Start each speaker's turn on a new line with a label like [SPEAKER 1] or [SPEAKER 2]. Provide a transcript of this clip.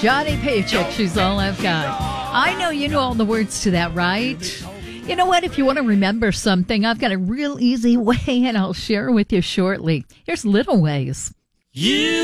[SPEAKER 1] Johnny Paycheck, she's all I've got. I know you know all the words to that, right? You know what? If you want to remember something, I've got a real easy way, and I'll share it with you shortly. Here's Little Ways.
[SPEAKER 2] You